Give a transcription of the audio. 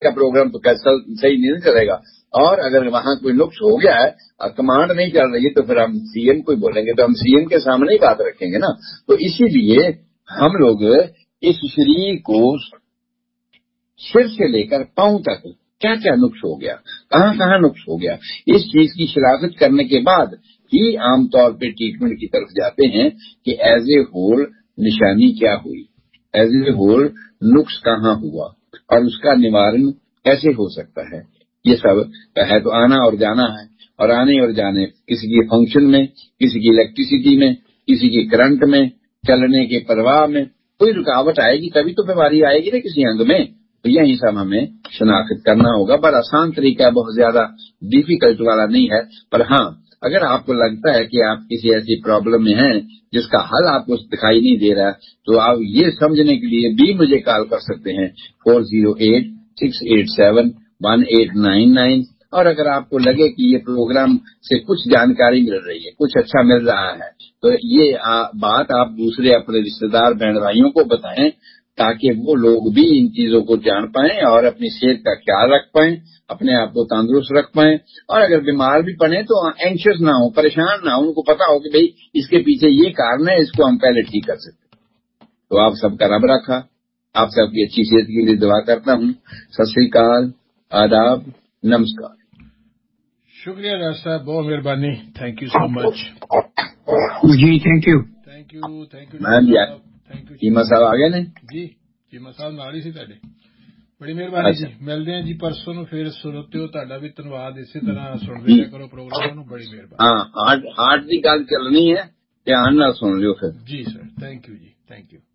کا پروگرام تو صحیح نہیں چلے گا. اور اگر وہاں کوئی نقص ہو گیا ہے، کمانڈ نہیں چل رہی ہے، تو پھر ہم سی ایم کو بولیں گے، تو ہم سی ایم کے سامنے ہی بات رکھیں گے نا. تو اسی لیے ہم لوگ اس شریک کو سر سے لے کر پاؤں تک کیا کیا نقص ہو گیا، کہاں کہاں نقص ہو گیا، اس چیز کی شناخت کرنے کے بعد ہی عام طور پہ ٹریٹمنٹ کی طرف جاتے ہیں کہ ایز اے ہول نشانی کیا ہوئی، ایز اے ہول نقص کہاں ہوا، اور اس کا نوارن کیسے ہو سکتا ہے. یہ سب ہے تو آنا اور جانا ہے، اور آنے اور جانے کسی کی فنکشن میں، کسی کی الیکٹریسٹی میں، کسی کی کرنٹ میں، چلنے کے پرواہ میں کوئی رکاوٹ آئے گی تبھی تو بیماری آئے گی نا کسی انگ میں. تو یہی سب ہمیں شناخت کرنا ہوگا. بڑا آسان طریقہ ہے، بہت زیادہ ڈیفیکلٹ والا نہیں ہے. پر ہاں، اگر آپ کو لگتا ہے کہ آپ کسی ایسی پرابلم میں ہیں جس کا حل آپ کو دکھائی نہیں دے رہا، تو آپ یہ سمجھنے کے لیے بھی مجھے کال کر سکتے ہیں 4086871899. اور اگر آپ کو لگے کہ یہ پروگرام سے کچھ جانکاری مل رہی ہے، کچھ اچھا مل رہا ہے، تو یہ بات آپ دوسرے اپنے رشتے دار بہن بھائیوں کو بتائیں، تاکہ وہ لوگ بھی ان چیزوں کو جان پائیں اور اپنی صحت کا خیال رکھ پائیں، اپنے آپ کو تندرست رکھ پائیں. اور اگر بیمار بھی پڑیں تو اینکشس نہ ہو، پریشان نہ ہو، ان کو پتا ہو کہ بھئی اس کے پیچھے یہ کارن ہے، اس کو ہم پہلے ٹھیک کر سکتے. تو آپ سب کا رب رکھا، آپ سب کی اچھی صحت کے لیے دعا کرتا ہوں. ست سری اکال، آداب، نمسکار. شکریہ ڈاکٹر صاحب، بہت مہربانی. Thank you so much. G thank you. Thank you thank you. Cheema صاحب آ گئے نے جی. چیمہ صاحب ਨਾਲ ਹੀ ਸੀ ਤੁਹਾਡੇ. ਬੜੀ ਮਿਹਰਬਾਨੀ ਜੀ. ਮਿਲਦੇ ਹਾਂ ਜੀ ਪਰਸੋਂ ਨੂੰ ਫਿਰ. ਸੁਣੋਤਿਓ ਤੁਹਾਡਾ ਵੀ ਧੰਨਵਾਦ. ਇਸੇ ਤਰ੍ਹਾਂ ਸੁਣਦੇ ਰਿਹਾ ਕਰੋ ਪ੍ਰੋਗਰਾਮਾਂ ਨੂੰ. ਬੜੀ ਮਿਹਰਬਾਨੀ. ਹਾਂ, ਹਾਰਟ ਦੀ ਗੱਲ ਚੱਲਣੀ ਹੈ, ਧਿਆਨ ਨਾਲ ਸੁਣ ਲਿਓ ਫਿਰ. ਜੀ ਸਰ, ਥੈਂਕ ਯੂ ਜੀ, ਥੈਂਕ ਯੂ.